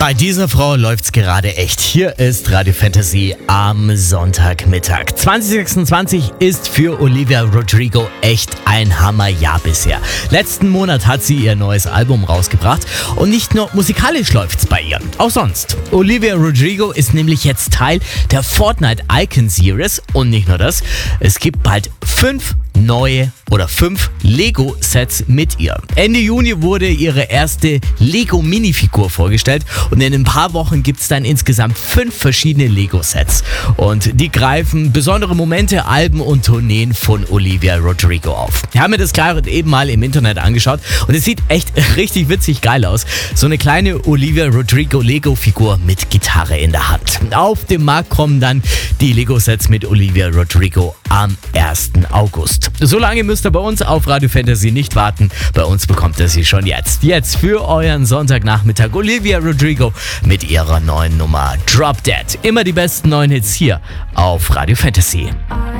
Bei dieser Frau läuft's gerade echt. Hier ist Radio Fantasy am Sonntagmittag. 2026 ist für Olivia Rodrigo echt ein Hammerjahr bisher. Letzten Monat hat sie ihr neues Album rausgebracht und nicht nur musikalisch läuft's bei ihr, auch sonst. Olivia Rodrigo ist nämlich jetzt Teil der Fortnite Icon Series und nicht nur das, es gibt bald 5 Lego-Sets mit ihr. Ende Juni wurde ihre erste Lego-Minifigur vorgestellt und in ein paar Wochen gibt es dann insgesamt 5 verschiedene Lego-Sets. Und die greifen besondere Momente, Alben und Tourneen von Olivia Rodrigo auf. Wir haben mir das gerade eben mal im Internet angeschaut und es sieht echt richtig witzig geil aus. So eine kleine Olivia Rodrigo Lego-Figur mit Gitarre in der Hand. Auf dem Markt kommen dann die Lego-Sets mit Olivia Rodrigo am 1. August. So lange müsst ihr bei uns auf Radio Fantasy nicht warten. Bei uns bekommt ihr sie schon jetzt. Jetzt für euren Sonntagnachmittag Olivia Rodrigo mit ihrer neuen Nummer Drop Dead. Immer die besten neuen Hits hier auf Radio Fantasy.